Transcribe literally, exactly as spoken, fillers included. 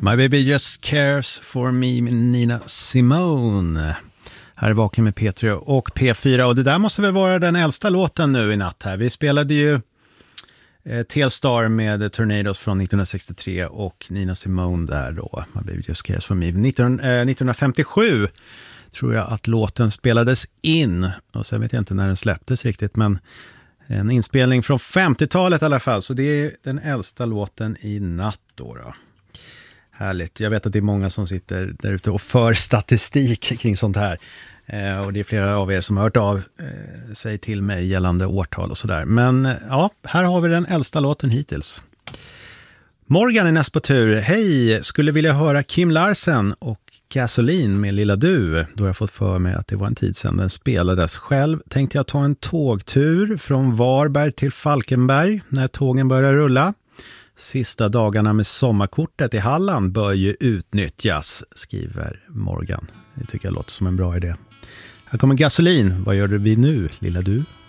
My baby just cares for me med Nina Simone. Här är Vaken med P tre och P fyra. Och det där måste väl vara den äldsta låten nu i natt här. Vi spelade ju eh, Telstar med Tornadoes från nittonhundrasextiotre och Nina Simone där då. My baby just cares for me. nitton, eh, nittonhundrafemtiosju tror jag att låten spelades in. Och sen vet jag inte när den släpptes riktigt, men en inspelning från femtiotalet i alla fall. Så det är den äldsta låten i natt då då. Härligt. Jag vet att det är många som sitter där ute och för statistik kring sånt här. Eh, och det är flera av er som har hört av eh, sig till mig gällande årtal och sådär. Men ja, här har vi den äldsta låten hittills. Morgan är näst på tur. Hej, skulle vilja höra Kim Larsen och Gasoline med Lilla Du. Då har jag fått för mig att det var en tid sedan den spelades. Själv tänkte jag ta en tågtur från Varberg till Falkenberg när tågen börjar rulla. Sista dagarna med sommarkortet i Halland bör ju utnyttjas, skriver Morgan. Det tycker jag låter som en bra idé. Här kommer Gasolin. Vad gör vi nu, Lilla Du?